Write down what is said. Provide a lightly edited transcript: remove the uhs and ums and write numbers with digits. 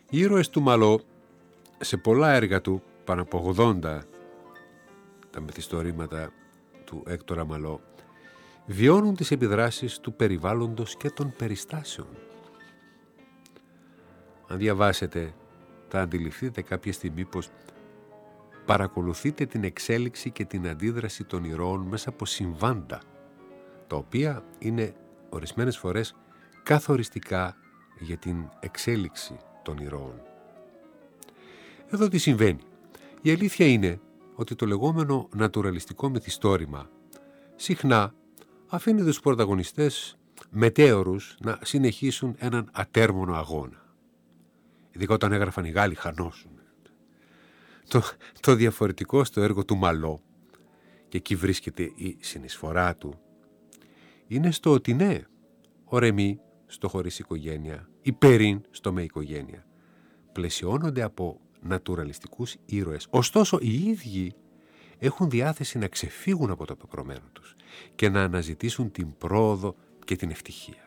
Οι ήρωες του Μαλό, σε πολλά έργα του, πάνω από 80 τα μυθιστορήματα του Έκτορα Μαλό, βιώνουν τις επιδράσεις του περιβάλλοντος και των περιστάσεων. Αν διαβάσετε, θα αντιληφθείτε κάποια στιγμή πως παρακολουθείτε την εξέλιξη και την αντίδραση των ηρώων μέσα από συμβάντα, τα οποία είναι ορισμένες φορές καθοριστικά για την εξέλιξη των ηρώων. Εδώ τι συμβαίνει? Η αλήθεια είναι ότι το λεγόμενο νατουραλιστικό μυθιστόρημα συχνά αφήνει τους πρωταγωνιστές μετέωρους να συνεχίσουν έναν ατέρμονο αγώνα. Ειδικά όταν έγραφαν οι Γάλλοι χανώσουν. Το διαφορετικό στο έργο του Μαλό, και εκεί βρίσκεται η συνεισφορά του, είναι στο ότι ναι, ο Ρεμί στο χωρίς οικογένεια, η Περίν στο με οικογένεια, πλαισιώνονται από νατουραλιστικούς ήρωες. Ωστόσο οι ίδιοι έχουν διάθεση να ξεφύγουν από το πεπρωμένο τους και να αναζητήσουν την πρόοδο και την ευτυχία.